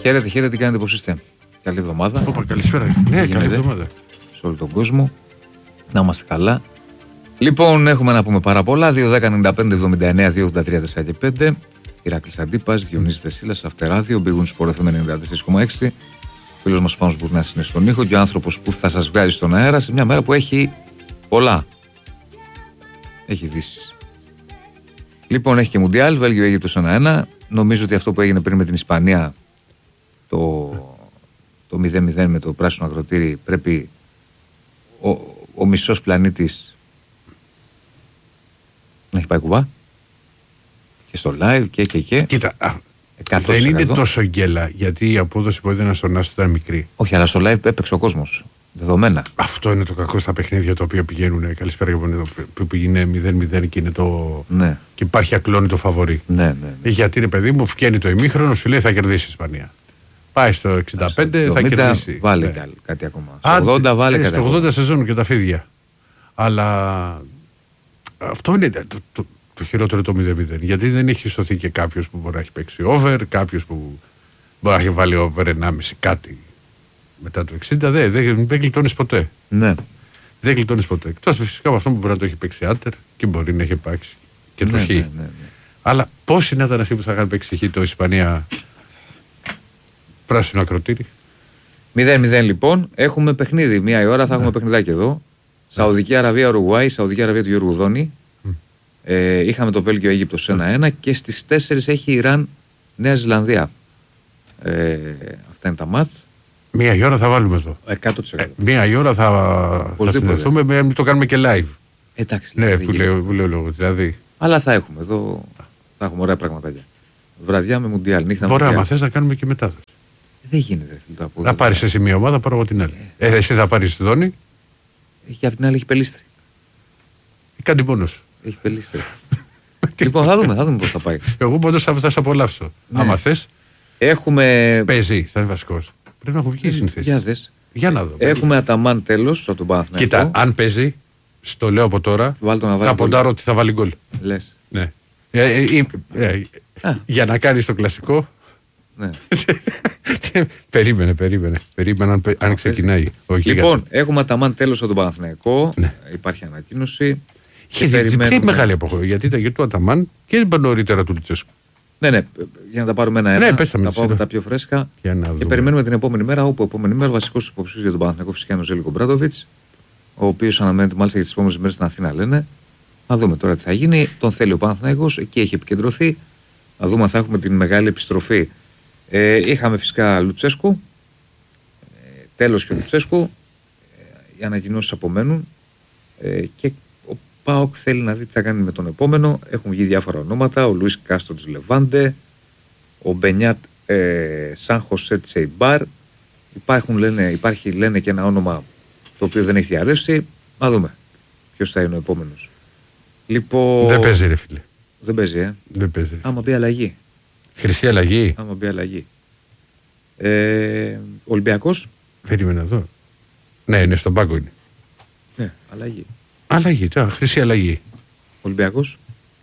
Χαίρετε, τι κάνετε, πώς είστε? Καλή εβδομάδα. Καλησπέρα. Ναι, καλή εβδομάδα. Σε όλο τον κόσμο. Να είμαστε καλά. Λοιπόν, έχουμε να πούμε πάρα πολλά. 2-10-95-79-283-4 και 5. Ηράκλης Αντίπας, Διονύσης Δεσίλας, Αυτεράδιο, Μπήγουν Σπορ FM 94,6. Φίλος μας Πάνος Μπουρνάς είναι στον ήχο και ο άνθρωπος που θα σας βγάζει στον αέρα σε μια μέρα που έχει πολλά. Έχει ειδήσεις. Λοιπόν, έχει και Μουντιάλ, Βέλγιο-Αίγυπτος 1-1. Νομίζω ότι αυτό που έγινε πριν με την Ισπανία, το 0-0 με το πράσινο αγροτήρι, πρέπει ο μισός πλανήτης να έχει πάει κουβά. Και στο live και. Κοίτα, δεν είναι τόσο γκέλα, γιατί η απόδοση που έδιναν στον Άσο ήταν μικρή. Όχι, αλλά στο live έπαιξε ο κόσμος. Δεδομένα. Αυτό είναι το κακό στα παιχνίδια τα οποία πηγαίνουν. Καλησπέρα, που πηγαίνει 0-0 και είναι το. Ναι. Και υπάρχει ακλόνητο φαβορί. Ναι. Γιατί είναι παιδί μου, βγαίνει το ημίχρονο, σου λέει θα κερδίσει η Ισπανία. Πάει στο 65, θα κερδίσει. Βάλει κάτι ακόμα. Στο 80 βάλει κάτι ακόμα. Στο 80 σεζόν και τα φίδια. Αλλά αυτό είναι το χειρότερο το 0-0. Γιατί δεν έχει σωθεί και κάποιο που μπορεί να έχει παίξει over, κάποιο που μπορεί να έχει βάλει over 1,5 κάτι μετά το 60. Δεν γλιτώνει ποτέ. Ναι. Δεν γλιτώνει ποτέ. Εκτός φυσικά από αυτό που μπορεί να το έχει παίξει άντερ και μπορεί να έχει παίξει και το χ. Ναι. Αλλά πόσοι να ήταν αυτοί που θα είχαν παίξει χ το Ισπανία πράσινο ακροτήρι. 0-0 λοιπόν. Έχουμε παιχνίδι. Μία η ώρα θα έχουμε παιχνιδάκι εδώ. Σαουδική Αραβία, Ουρουγουάη, Σαουδική Αραβία του Γιώργου Δόνη. Είχαμε το Βέλγιο Αίγυπτος 1-1 και στις 4 έχει Ιράν Νέα Ζηλανδία. Αυτά είναι τα μάτς. Μία η ώρα θα βάλουμε εδώ. 100%. Μία η ώρα θα συνδεθούμε, μην το κάνουμε και live. Εντάξει. Ναι, που λέω λόγο. Δηλαδή. Αλλά θα έχουμε εδώ. Θα έχουμε ωραία πραγματάκια. Βραδιά με Μουντιάλ. Μπορεί να θες να κάνουμε και μετά. Δεν γίνεται. Θα πάρεις εσύ μία ομάδα, πάρω εγώ την άλλη. Εσύ θα πάρεις τη Δόνη. Και από την άλλη έχει Πελίστρη. Κάτι πόνος. Έχει Πελίστρη. Λοιπόν, θα δούμε πώς θα πάει. Εγώ πάντως θα σε απολαύσω. Άμα θες. Έχουμε. Παίζει, θα είναι βασικός. Πρέπει να έχω βγει συνθέσεις. Για να δω. Έχουμε Αταμάν τέλος από τον Παναθηναϊκό. Κοίτα, αν παίζει, στο λέω από τώρα, θα ποντάρω ότι θα βάλει γκολ. Λες. Ναι. Για να κάνεις το κλασικό. Ναι. Περίμενε αν ξεκινάει. Λοιπόν, έχουμε Αταμάν τέλος από τον Παναθηναϊκό. Ναι. Υπάρχει ανακοίνωση. Έχει μεγάλη αποχώρηση. Γιατί ήταν και του Αταμάν και νωρίτερα του Λουτσέσκου. Ναι, για να τα πάρουμε ένα-ένα. Ναι, τα πάμε τα πιο φρέσκα. Και περιμένουμε την επόμενη μέρα. Όπου επόμενη μέρα βασικός υποψήφιος για τον Παναθηναϊκό φυσικά είναι ο Ζέλικο Μπράντοβιτς, ο οποίος αναμένεται μάλιστα για τις επόμενες μέρες στην Αθήνα, λένε. Να δούμε τώρα τι θα γίνει. Τον θέλει ο Παναθηναϊκός, εκεί έχει επικεντρωθεί. Να δούμε αν θα έχουμε την μεγάλη επιστροφή. Είχαμε φυσικά Λουτσέσκου. Τέλος και ο Λουτσέσκου. Οι ανακοινώσεις απομένουν. Και ο ΠΑΟΚ θέλει να δει τι θα κάνει με τον επόμενο. Έχουν βγει διάφορα ονόματα. Ο Λουίς Κάστρο της Λεβάντε. Ο Μπενιάτ Σαν Χωσέ της Εϊμπάρ. Υπάρχει λένε και ένα όνομα το οποίο δεν έχει διαρρεύσει. Να δούμε ποιος θα είναι ο επόμενος. Λοιπόν, δεν παίζει ρε φίλε. Δεν παίζει, Δεν παίζει. Άμα μπει αλλαγή. Χρυσή αλλαγή. Άμα μπει αλλαγή. Ολυμπιακός. Περίμενα εδώ. Ναι, είναι στον πάγκο είναι. Ναι, αλλαγή. Αλλαγή, χρυσή αλλαγή. Ολυμπιακός.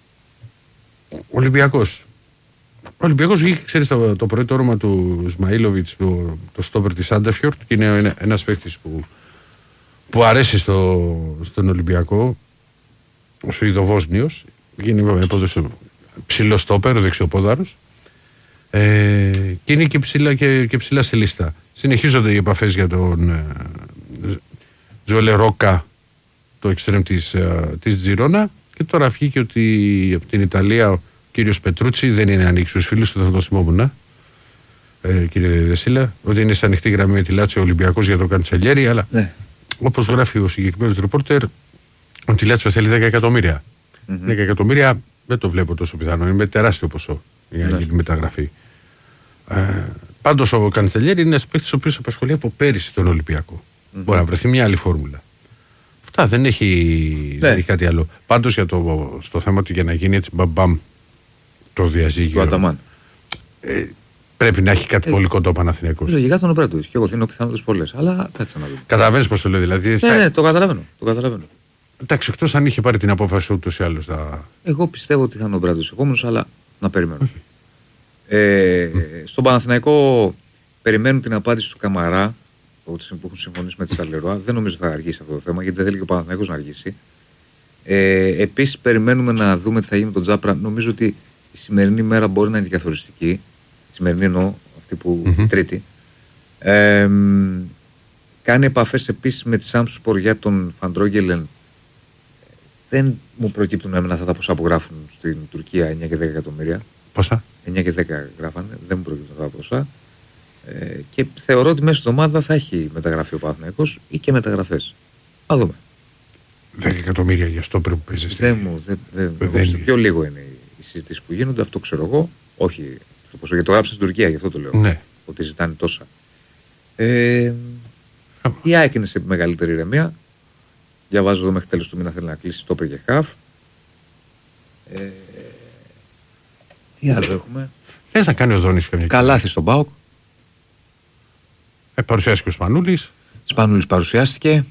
Ολυμπιακός είχε, ξέρεις, το πρώτο όνομα του Σμαΐλοβιτς, το στόπερ της Άντερφιορτ, και είναι ένας παίκτης που αρέσει στον Ολυμπιακό, ο Σουηδοβόσνιος, γίνει ψηλό στόπερ, δεξιοπόδαρος, και είναι και ψηλά στη λίστα. Συνεχίζονται οι επαφές για τον Τζοέλε Ρόκα, το εξτρέμ της Τζιρόνα, και τώρα βγήκε ότι από την Ιταλία ο κύριος Πετρούτσι δεν είναι ανοίξει στους φίλους του, θα το θυμόμουν, κύριε Δεσίλα, ότι είναι σε ανοιχτή γραμμή με τη Λάτσιο Ολυμπιακός για το Καντσελιέρι, αλλά ναι, όπως γράφει ο συγκεκριμένος ρεπόρτερ, ότι η Λάτσιο θέλει 10 εκατομμύρια. 10 εκατομμύρια δεν το βλέπω τόσο πιθανό, είναι τεράστιο ποσό για να γίνει μεταγραφή. Πάντως ο Καντσελιέρι είναι ένας παίκτης ο οποίος απασχολεί από πέρυσι τον Ολυμπιακό. Μπορεί να βρεθεί μια άλλη φόρμουλα. Αυτά δεν έχει κάτι άλλο. Πάντως στο θέμα του για να γίνει έτσι μπαμπαμ το διαζύγιο. Πρέπει να έχει κάτι πολύ κοντό ο Παναθηναϊκός. Λογικά θα είναι ο Μπράντοβιτς. Και εγώ δίνω πιθανότητες πολλές. Αλλά κάτσε να δούμε. Καταλαβαίνεις πώς το λέω, δηλαδή. Ναι, το καταλαβαίνω. Εντάξει, εκτός αν είχε πάρει την απόφαση ούτως ή άλλως. Εγώ πιστεύω ότι θα είναι ο Μπράντοβιτς επόμενος, αλλά να περιμένω. Στον Παναθηναϊκό περιμένουν την απάντηση του Καμαρά, που έχουν συμφωνήσει με τη Σαλερουά. Δεν νομίζω θα αργήσει αυτό το θέμα, γιατί δεν θέλει και ο Παναθηναϊκός να αργήσει. Επίσης, περιμένουμε να δούμε τι θα γίνει με τον Τζάπρα. Νομίζω ότι η σημερινή μέρα μπορεί να είναι και καθοριστική. Η σημερινή εννοώ, αυτή που Τρίτη. Κάνει επαφές επίσης με τη Samsung για τον Φαντρόγγελεν. Δεν μου προκύπτουν εμένα αυτά τα ποσά που γράφουν στην Τουρκία, 9 και 10 εκατομμύρια. Πόσα? 9 και 10 γράφανε, δεν μου προκύπτουν αυτά τα ποσά. Και θεωρώ ότι μέσα στην ομάδα θα έχει μεταγραφεί ο Παναθηναϊκός ή και μεταγραφές. Θα δούμε. 10 εκατομμύρια για στόπερ που παίζει. Δεν πιο λίγο είναι οι συζητήσεις που γίνονται, αυτό ξέρω εγώ. Όχι το ποσό, γιατί το γράψα στην Τουρκία, γι' αυτό το λέω. Ναι. Ότι ζητάνε τόσα. Η ΑΕΚ είναι σε μεγαλύτερη ηρεμία. Διαβάζω εδώ μέχρι τέλος του μήνα θέλει να κλείσει στόπερ και χαφ. Τι άλλο έχουμε? Λες να κάνει ο Δόνης καμιά. Καλάθι στον ΠΑΟΚ. Παρουσιάστηκε ο Σπανούλης. Σπανούλης παρουσιάστηκε.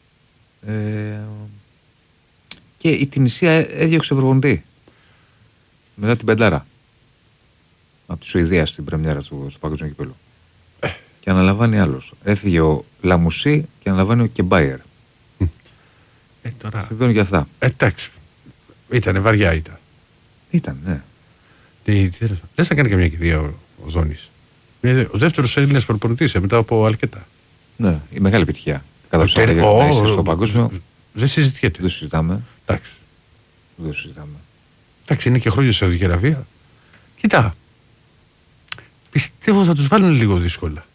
Και η Τινησία έδιωξε προπονητή. Μετά την πεντάρα. Από τη Σουηδία στην πρεμιέρα του στο Παγκόσμιο Κυπέλλου. Και αναλαμβάνει άλλος. Έφυγε ο Λαμουσί και αναλαμβάνει ο Κεμπάιερ. Τώρα... Συμβαίνουν και αυτά. Εντάξει. Ήτανε βαριά ήταν. Ήταν, ναι. Λες να κάνει καμιά κηδεία ο Δόνης. Ο δεύτερος Έλληνας προπονητής μετά από αρκετά. Ναι, η μεγάλη επιτυχία. Κατά στο παγκόσμιο. Δεν συζητιέται. Δεν συζητάμε. Εντάξει. Δεν συζητάμε. Εντάξει, είναι και χρόνια στη Σαουδική Αραβία. Κοίτα. Πιστεύω θα τους βάλουν λίγο δύσκολα.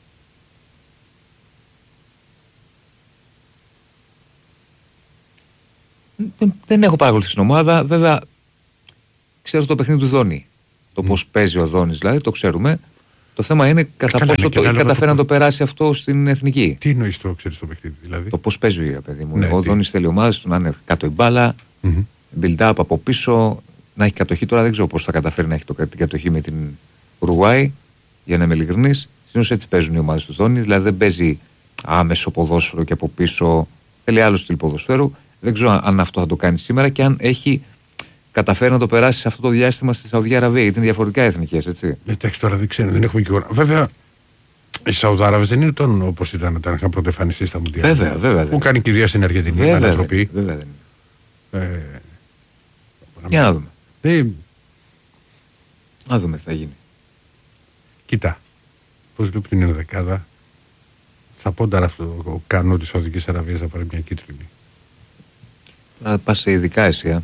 Δεν έχω παρακολουθήσει την ομάδα. Βέβαια, ξέρω το παιχνίδι του Δόνη. Το πώς παίζει ο Δόνης, δηλαδή το ξέρουμε. Το θέμα είναι κατά πόσο καταφέρει να το περάσει αυτό στην εθνική. Τι εννοείς το ξέρεις το παιχνίδι, δηλαδή? Το πώς παίζει, παιδί μου. Ναι, ο Δόνης θέλει ομάδες του να είναι κάτω η μπάλα, build-up από πίσω, να έχει κατοχή. Τώρα δεν ξέρω πώς θα καταφέρει να έχει την κατοχή με την Ουρουάη, για να είμαι ειλικρινής. Συνήθως έτσι παίζουν οι ομάδες του Δόνη, δηλαδή δεν παίζει άμεσο ποδόσφαιρο και από πίσω. Θέλει άλλο στυλ ποδοσφαίρου. Δεν ξέρω αν αυτό θα το κάνει σήμερα και αν έχει καταφέρει να το περάσει σε αυτό το διάστημα στη Σαουδική Αραβία, γιατί είναι διαφορετικά εθνικές, έτσι. Εντάξει, τώρα δεν ξέρω, δεν έχουμε και εικόνα. Βέβαια, οι Σαουδάραβες δεν είναι τον όπως ήταν όταν είχαν πρωτοεμφανιστεί στα Μουντιάλ. Βέβαια. Που κάνει κηδεία στην Αργεντινή, με ανατροπή. Βέβαια δεν είναι. Για να δούμε. Να δούμε τι θα γίνει. Κοίτα, πώς βλέπει την ενδεκάδα, θα πόνταρα αυτό ο Κανό της Σαουδικής Αραβίας θα πάρει μια κίτρινη. Να πας σε ειδικά εσύ,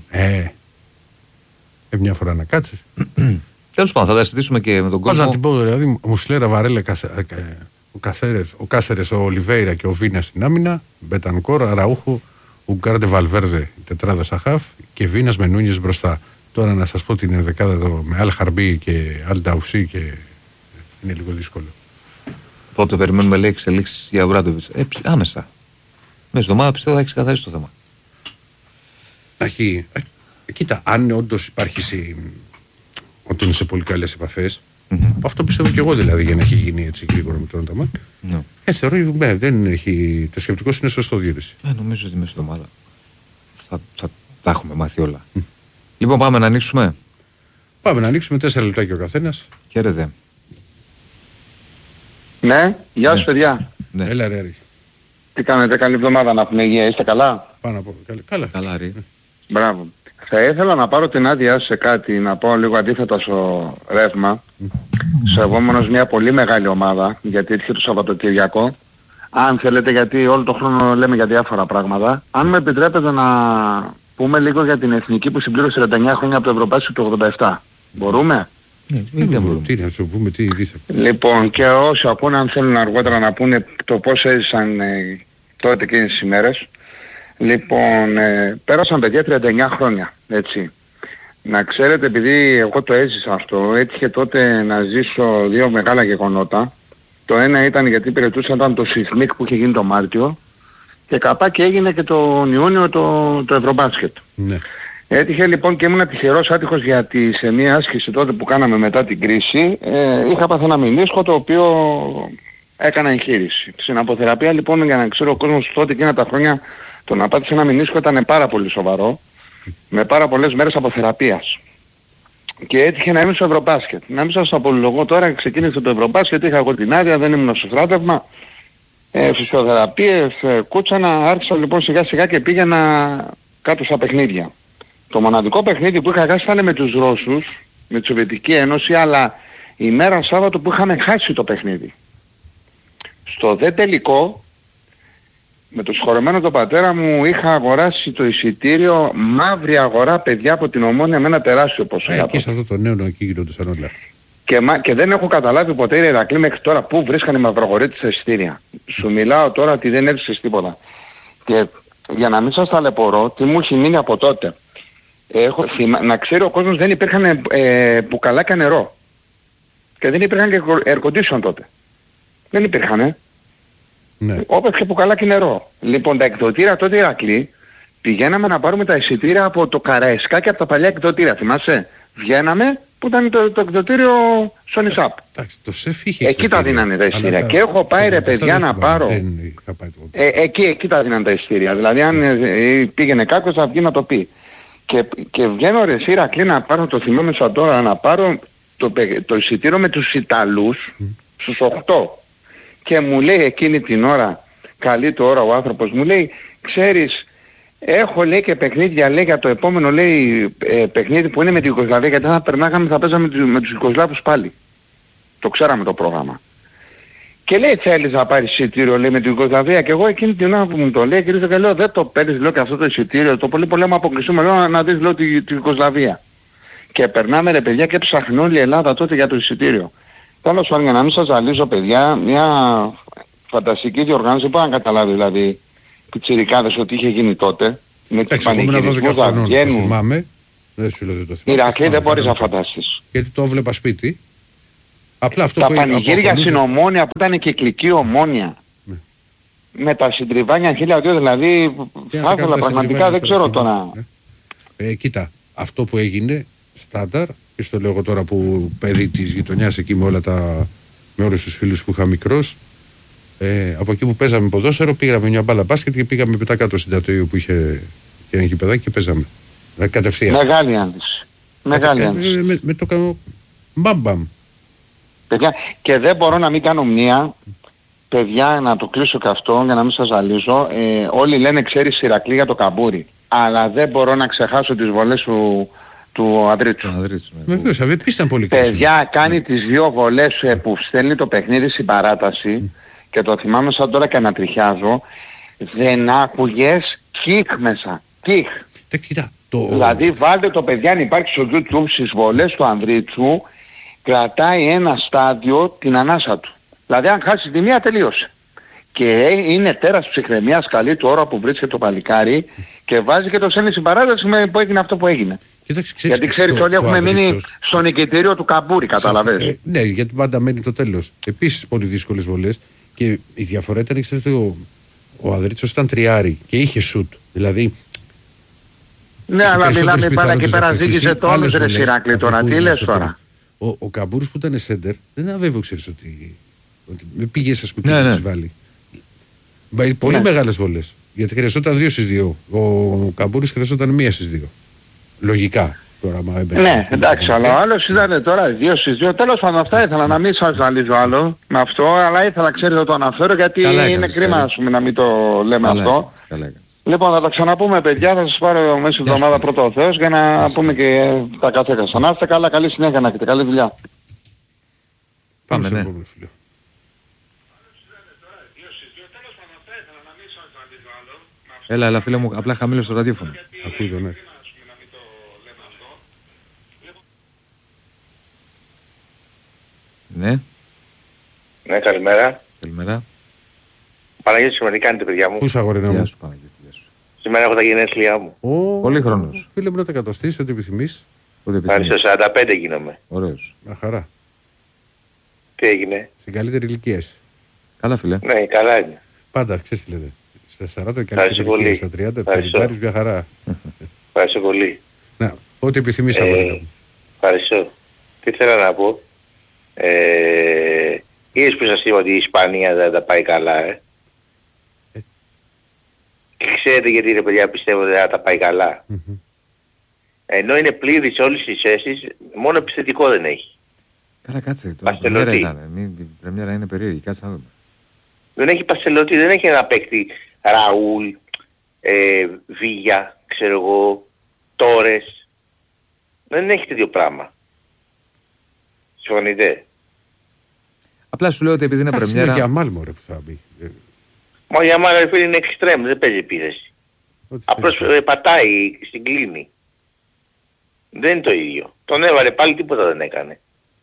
μια φορά να κάτσεις. Τέλος πάντων, θα τα συζητήσουμε και με τον κόσμο. Πώς να την πω, δηλαδή, Μουσλέρα, Βαρέλα, ο Κάσερες, ο Ολιβέιρα και ο Βίνα στην άμυνα, Μπετανκόρ, Ραούχο, Ουγκάρντε, Βαλβέρδε, η τετράδα στα χαφ και Βίνας με Νούνιες μπροστά. Τώρα να σας πω την ενδεκάδα εδώ με Αλ Χαρμπί και Αλ Νταουσί και είναι λίγο δύσκολο. Πότε περιμένουμε, λέει, εξελίξεις για Ομπράντοβιτς? Άμεσα. Μέσα εβδομάδα πιστεύω θα έχει ξεκαθαρίσει το θέμα. Κοίτα, αν όντως υπάρχει ότι είναι σε πολύ καλές επαφές, αυτό πιστεύω και εγώ δηλαδή για να έχει γίνει έτσι γρήγορα με τον Αταμάν. Θεωρώ δεν έχει. Το σκεπτικό είναι σωστό διοίκηση. Νομίζω ότι μέσα στην εβδομάδα θα τα έχουμε μάθει όλα. Λοιπόν, πάμε να ανοίξουμε. Πάμε να ανοίξουμε 4 λεπτάκια ο καθένας. Χαίρετε. Ναι, γεια σας παιδιά. Ναι. Έλα ρε. Τι κάνετε, καλή εβδομάδα να πούμε υγεία, είστε καλά? Πάνω από καλά Ρή. Μπράβο. Θα ήθελα να πάρω την άδειά σε κάτι, να πω λίγο αντίθετα στο ρεύμα. Σεβόμενος μια πολύ μεγάλη ομάδα, γιατί ήρθε το Σαββατοκυριακό. Αν θέλετε, γιατί όλο τον χρόνο λέμε για διάφορα πράγματα. Αν με επιτρέπετε να πούμε λίγο για την εθνική που συμπλήρωσε 39 χρόνια από το Ευρωπαϊκό του 87. Μπορούμε? Τι να σου πούμε, τι δίθεν. Λοιπόν, και όσοι ακούνε, αν θέλουν αργότερα να πούνε το πώς έζησαν τότε εκείνες τις ημέρες. Λοιπόν, πέρασαν παιδιά 39 χρόνια, έτσι. Να ξέρετε, επειδή εγώ το έζησα αυτό, έτυχε τότε να ζήσω δύο μεγάλα γεγονότα. Το ένα ήταν γιατί υπηρετούσαν το Σιθμίκ που είχε γίνει το Μάρτιο και καπάκι έγινε και τον Ιούνιο το Ευρωμπάσκετ. Ναι. Έτυχε λοιπόν και ήμουν τυχερός άτυχος γιατί σε μια άσκηση τότε που κάναμε μετά την κρίση είχα πάθει ένα μηνίσκο το οποίο έκανα εγχείρηση. Στην αποθεραπεία λοιπόν, για να ξέρω ο κόσμος τότε εκείνα τα χρόνια, το να πάθεις ένα μηνίσκο ήταν πάρα πολύ σοβαρό, με πάρα πολλές μέρες αποθεραπείας. και έτυχε να είμαι στο Ευρωμπάσκετ. Να μην σας απολογώ τώρα, ξεκίνησε το Ευρωμπάσκετ, είχα εγώ την άδεια, δεν ήμουν στο στράτευμα, φυσιοθεραπείες, κούτσανα, άρχισα λοιπόν σιγά σιγά και πήγαινα κάτω στα παιχνίδια. Το μοναδικό παιχνίδι που είχα χάσει ήταν με τους Ρώσους, με τη Σοβιετική Ένωση, αλλά η μέρα Σάββατο που είχαμε χάσει το παιχνίδι. Στο δε τελικό, με το συγχωρεμένο τον πατέρα μου, είχα αγοράσει το εισιτήριο, μαύρη αγορά, παιδιά, από την Ομόνια με ένα τεράστιο ποσό. Εκεί σε αυτό το νέο εκεί γινόντουσαν όλα. Και δεν έχω καταλάβει ποτέ η Ηρακλή μέχρι τώρα πού βρίσκανε οι μαυρογορείτες τα εισιτήρια. Σου μιλάω τώρα ότι δεν έβρισκες τίποτα. Και για να μην σας ταλαιπωρώ, τι μου έχει μείνει από τότε. Να ξέρει ο κόσμος, δεν υπήρχαν μπουκαλάκια νερό. Και δεν υπήρχαν και air condition τότε. Δεν υπήρχαν. Ναι. Όπως και μπουκαλάκι νερό. Λοιπόν, τα εκδοτήρια τότε Ηρακλή, πηγαίναμε να πάρουμε τα εισιτήρια από το Καραϊσκάκι, από τα παλιά εκδοτήρια. Θυμάσαι, βγαίναμε που ήταν το εκδοτήριο Sony Sap. Εντάξει, το ΣΕΦ είχε εκεί τα δίνανε τα εισιτήρια. Και έχω πάει ρε παιδιά να πάρω. Εκεί τα δίνανε τα εισιτήρια. Δηλαδή αν πήγαινε κάποιος θα βγει να το πει. Και βγαίνω ρε Ηρακλή να πάρω, το θυμάμαι σαν τώρα, να πάρω το εισιτήριο με τους Ιταλούς στους 8. Και μου λέει εκείνη την ώρα, καλή του ώρα ο άνθρωπος, μου λέει, ξέρεις, έχω λέει και παιχνίδια, λέει για το επόμενο λέει παιχνίδι που είναι με την Ιουγκοσλαβία, γιατί θα περνάγαμε, θα παίζαμε με τους Ιουγκοσλάβους πάλι. Το ξέραμε το πρόγραμμα. Και λέει, θέλεις να πάρεις εισιτήριο, λέει, με την Ιουγκοσλαβία, και εγώ εκείνη την ώρα που μου το λέει, και λέω, δεν το παίρνεις, λέω, και αυτό το εισιτήριο, το πολύ πολύ μου αποκλειστούμε, λέω, να δεις, λέω, την Ιουγκοσλαβία. Και περνάμε ρε παιδιά και ψάχνει όλη η Ελλάδα τότε για το εισιτήριο. Τέλος πάντων, για να μην σας ζαλίζω παιδιά, μια φανταστική διοργάνωση, δεν μπορώ να καταλάβει δηλαδή πιτσιρικάδες ότι είχε γίνει τότε. Με τους πανηγυρισμούς να βγαίνουν. Θυμάμαι, δεν σου λέω δεν το θυμάμαι. Ηρακλή δεν μπορείς να φανταστείς. Γιατί το έβλεπα σπίτι. Απλά αυτό τα πανηγύρια στην Ομόνια που ήταν κυκλική Ομόνια. Ναι. Με τα συντριβάνια 1002 δηλαδή, θα ήθελα πραγματικά, δεν ξέρω τώρα. Κοίτα, αυτό που έγινε στάνταρ, και στο λέω εγώ τώρα που παιδί της γειτονιάς εκεί με όλους τους φίλους που είχα μικρός, από εκεί που παίζαμε ποδόσφαιρο πήγαμε μια μπάλα μπάσκετ και πήγαμε μετά κάτω στην Τατοίου που είχε και ένα γηπεδάκι και παίζαμε. Κατευθείαν. Μεγάλη άνδυση. Μεγάλη άνδυση. Με το μπαμπαμ. Παιδιά, και δεν μπορώ να μην κάνω μία, παιδιά, να το κλείσω και αυτό για να μην σας ζαλίζω. Όλοι λένε ξέρεις Ηρακλή για το καμπούρι, αλλά δεν μπορώ να ξεχάσω τις βολές του Ανδρίτσου. Βεβαίως, ήταν πολύ καλή. Παιδιά, κάνει τις δύο βολές που στέλνει το παιχνίδι στην παράταση και το θυμάμαι σαν τώρα και ανατριχιάζω, δεν άκουγες κικ μέσα. Κικ. Δηλαδή βάλτε το παιδιά, αν υπάρχει στο YouTube στις βολές του Ανδρίτσου, κρατάει ένα στάδιο την ανάσα του. Δηλαδή αν χάσει τη μία τελείωσε. Και είναι τέρας ψυχραιμίας καλή του ώρα που βρίσκεται το παλικάρι και βάζει και το στέλνει στην παράταση που έγινε αυτό που έγινε. Γιατί ξέρεις όλοι έχουμε μείνει στο νικητήριο του καμπούρι, καταλαβαίνεις. Ναι, γιατί πάντα μένει το τέλος. Επίσης πολύ δύσκολες βολές και η διαφορά ήταν, ξέρετε, ο Ανδρίτσος ήταν τριάρι και είχε σουτ. Δηλαδή... Ναι, αλλά μιλάμε πάντα και πέρα ζήγησε το όλους ρε Ηρακλή τώρα. Τι λες τώρα. Ο Καμπούρης που ήταν σέντερ δεν ήταν βέβαιο, ξέρεις, ότι πήγε στα σκουτιά να τις βάλει. Πολύ μεγάλες βολές. Γιατί χρειαζόταν 2 στις 2. Ο Καμπούρης χρειαζόταν 1 στις 2. Λογικά. Τώρα, ναι, εντάξει, αλλά ο άλλος ήταν τώρα 2 στις 2. Τέλος πάντων, αυτά ήθελα να μην σας ζαλίζω άλλο με αυτό, αλλά ήθελα, ξέρετε, να το αναφέρω γιατί είναι κρίμα να μην το λέμε αυτό. Λοιπόν, θα τα ξαναπούμε παιδιά, θα σας πάρω μέσα στην εβδομάδα πρώτο ο Θεός για να πούμε και τα καθέκαστα. Να είστε καλά, καλή συνέχεια να έχετε, καλή δουλειά. Πάμε, ναι. Έλα φίλε μου, απλά χαμήλωσε το ραδιόφωνο. Ακούει το, ναι. Ναι. Ναι, καλημέρα. Καλημέρα. Παναγιώτη, σήμερα τι κάνετε παιδιά μου. Πού είσαι αγορίνα μου. Γεια σου Παναγιώτη. Σήμερα έχω τα γενέθλιά μου. Πολύ χρόνος. Φίλε μου, να τα εκατοστήσεις ό,τι επιθυμείς. Ευχαριστώ, 45 γίνομαι. Ωραίος. Μια χαρά. Τι έγινε. Στην καλύτερη ηλικία. Καλά φίλε. Ναι, καλά είναι. Πάντα, ξέρεις τι λέτε. Στα 40 καλύτερη ηλικία, στα 30 περιπάρεις μια χαρά. Ευχαριστώ πολύ. Να, ό,τι επιθυμείς αγορίνα μου. Ευχαριστώ. Τι θέλω να πω. Είδες που σας είπα ότι η Ισπανία δεν τα πάει καλά, Και ξέρετε γιατί ρε παιδιά πιστεύω ότι δεν τα πάει καλά. Ενώ είναι πλήρη σε όλες τις θέσεις, μόνο επιθετικό δεν έχει. Καλά, κάτσε. Το πρεμιέρα ήταν. Η πρεμιέρα είναι περίεργη. Κάτσε να δούμε. Δεν έχει Πασελότη, δεν έχει ένα παίκτη Ραούλ, Βίγια, ξέρω εγώ, Τόρες. Δεν έχει τέτοιο πράγμα. Συμφωνείτε? Απλά σου λέω ότι επειδή είναι πρεμιέρα... Είναι για Μάλμο ρε που θα μπει. Μα για μάλλον φίλοι είναι εξτρέμ, δεν παίζει επίθεση. Απλώς πατάει στην κλίνη. Δεν είναι το ίδιο. Τον έβαλε πάλι, τίποτα δεν έκανε.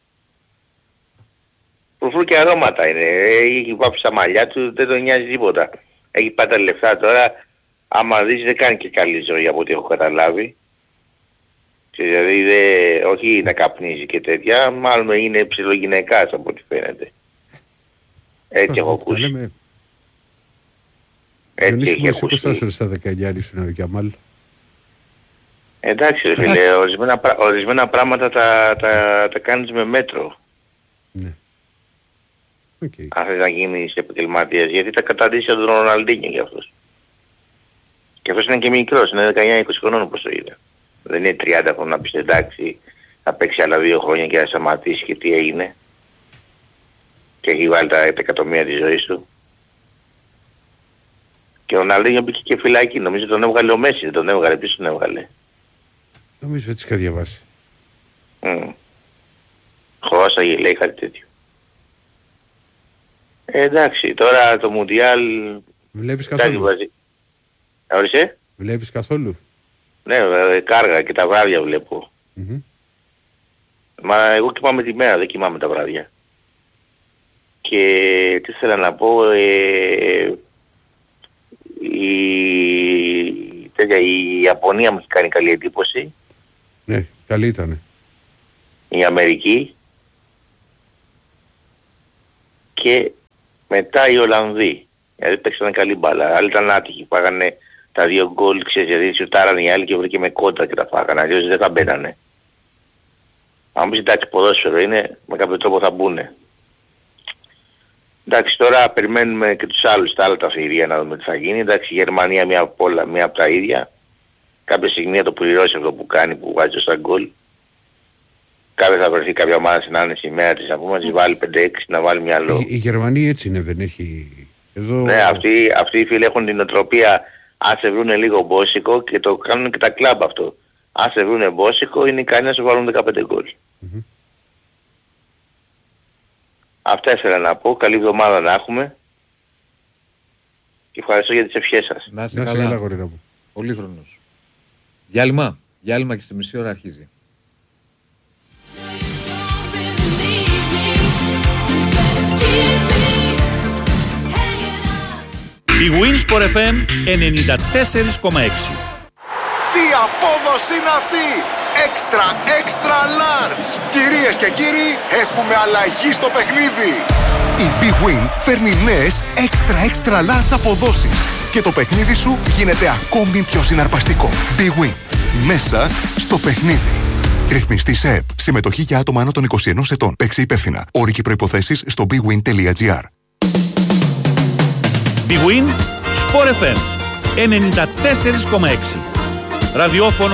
Προφού και αρώματα είναι. Έχει βάψει τα μαλλιά του, δεν τον νοιάζει τίποτα. Έχει πάει τα λεφτά τώρα. Άμα δεις δεν κάνει και καλή ζωή από ό,τι έχω καταλάβει. Και δηλαδή όχι να καπνίζει και τέτοια, μάλλον είναι ψιλογυναικάς από ό,τι φαίνεται. Έτσι έχω ακούσει. Έτσι έχει ακούσει. Πόσο στα 19 ήσουν ο Γιαμάλ? Εντάξει ρε φίλε, ορισμένα πράγματα τα κάνεις με μέτρο. Ναι. Okay. Αν θες να γίνεις επαγγελματίας, γιατί τα καταντήσει τον Ροναλντίνιο για αυτός. Και αυτός είναι και μικρός, είναι 19-20 χρονών όπως το είδα. Δεν είναι 30 χρόνια να πεις εντάξει, θα παίξει άλλα 2 χρόνια και να σταματήσει και τι έγινε. Και έχει βάλει τα εκατομμύρια της ζωής του. Και ο Ροναλντίνιο μπήκε και φυλάκι, νομίζω τον έβγαλε ο Μέση, δεν τον έβγαλε, ποιος τον έβγαλε? Νομίζω έτσι είχα διαβάσει. Χωράσαγε λέει κάτι τέτοιο. Εντάξει, τώρα το Μουντιάλ... Βλέπεις καθόλου? Ορίστε? Βλέπεις καθόλου? Ναι, κάργα και τα βράδια βλέπω. Μα εγώ κοιμάμαι τη μέρα, δεν κοιμάμαι τα βράδια. Και τι θέλω να πω, η Ιαπωνία μου έχει κάνει καλή εντύπωση. Ναι, καλή ήτανε. Η Αμερική. Και μετά οι Ολλανδοί. Δηλαδή παίξανε καλή μπάλα. Άλλοι ήταν άτυχοι. Φάγανε τα 2 γκολ, ξέρεις, γιατί σουτάρανε οι άλλοι και βρήκε με κόντρα και τα φάγανε. Αλλιώς δεν θα μπαίνανε. Αν πεις εντάξει ποδόσφαιρο είναι, με κάποιο τρόπο θα μπουνε. Εντάξει, τώρα περιμένουμε και τους άλλους, τα άλλα τα αφηρία να δούμε τι θα γίνει. Εντάξει, η Γερμανία μία από τα ίδια. Κάποια στιγμή θα το πληρώσει αυτό που κάνει, που βάζει στα γκολ. Κάποια θα βρεθεί κάποια ομάδα στην άνεση ημέρα της, να πούμε, να της βάλει 5-6, να βάλει μυαλό. Η Γερμανία έτσι είναι, δεν έχει... Εδώ... Ναι, αυτοί οι φίλοι έχουν την οτροπία, αν σε βρούνε λίγο μπόσικο, και το κάνουν και τα κλαμπ αυτό. Αν σε βρούνε μπόσικο, είναι ικανοί να σου βάλουν 15 γκολ. Αυτά ήθελα να πω. Καλή εβδομάδα να έχουμε. Και ευχαριστώ για τις ευχές σας. Να είσαι καλά, γορίνα μου. Πολύχρονος. Διάλειμμα. Διάλειμμα και στη μισή ώρα αρχίζει. Η Winsport FM 94,6. Τι απόδοση είναι αυτή! Extra large! Κυρίες και κύριοι, έχουμε αλλαγή στο παιχνίδι! Η Big Win φέρνει νέες extra large αποδόσεις και το παιχνίδι σου γίνεται ακόμη πιο συναρπαστικό. Big Win. Μέσα στο παιχνίδι. Ρυθμιστή σε ΕΠ. Συμμετοχή για άτομα άνω των 21 ετών. Παίξε υπεύθυνα. Όροι και προϋποθέσεις στο bigwin.gr. Big Win Sport FM 94,6. Ραδιόφωνο